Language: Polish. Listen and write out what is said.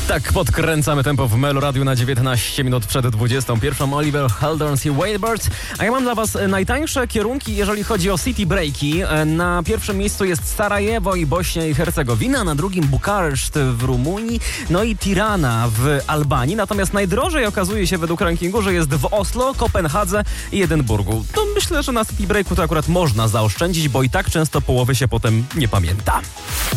Tak, podkręcamy tempo w Melo Radiu na 19 minut przed 21. Oliver Heldens i Wailbird. A ja mam dla Was najtańsze kierunki, jeżeli chodzi o city breaki. Na pierwszym miejscu jest Sarajewo i Bośnia i Hercegowina, na drugim Bukareszt w Rumunii, no i Tirana w Albanii. Natomiast najdrożej okazuje się według rankingu, że jest w Oslo, Kopenhadze i Edynburgu. To myślę, że na city breaku to akurat można zaoszczędzić, bo i tak często połowy się potem nie pamięta.